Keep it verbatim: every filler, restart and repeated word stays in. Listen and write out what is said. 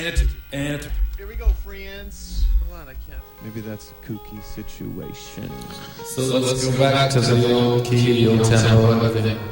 And, and Here we go, friends. Hold on, I can't. Maybe that's a kooky situation. So let's, let's go back, back to the old key, old tempo, and everything.